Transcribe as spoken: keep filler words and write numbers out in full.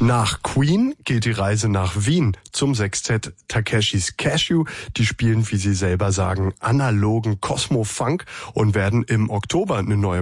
Nach Queen geht die Reise nach Wien zum Sextett Takeshis Cashew. Die spielen, wie sie selber sagen, analogen Cosmo-Funk und werden im Oktober eine neue